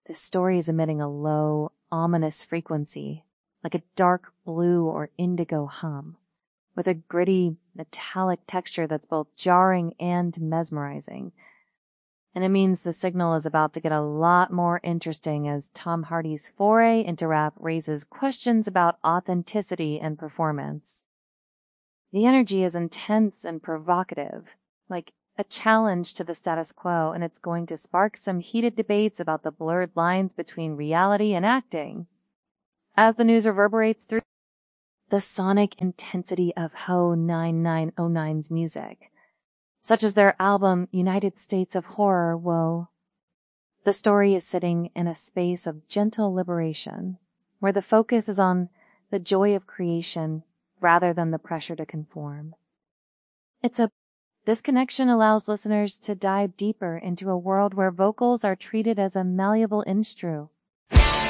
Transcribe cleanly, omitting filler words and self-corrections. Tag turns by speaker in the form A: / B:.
A: This story is emitting a low, ominous frequency, like a dark blue or indigo hum, with a gritty, metallic texture that's both jarring and mesmerizing. And it means the signal is about to get a lot more interesting as Tom Hardy's foray into rap raises questions about authenticity and performance. The energy is intense and provocative, like a challenge to the status quo, and it's going to spark some heated debates about the blurred lines between reality and acting. As the news reverberates through the sonic intensity of Ho 9909's music, such as their album United States of Horror, Whoa. The story is sitting in a space of gentle liberation, where the focus is on the joy of creation rather than the pressure to conform. This connection allows listeners to dive deeper into a world where vocals are treated as a malleable instrument.